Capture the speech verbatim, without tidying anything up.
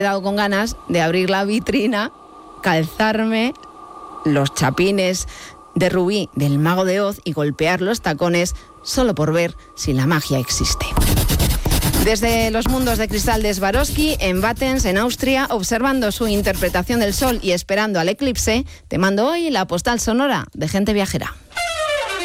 He dado con ganas de abrir la vitrina, calzarme los chapines de rubí del Mago de Oz y golpear los tacones solo por ver si la magia existe. Desde los mundos de cristal de Swarovski, en Battens, en Austria, observando su interpretación del sol y esperando al eclipse, te mando hoy la postal sonora de Gente Viajera.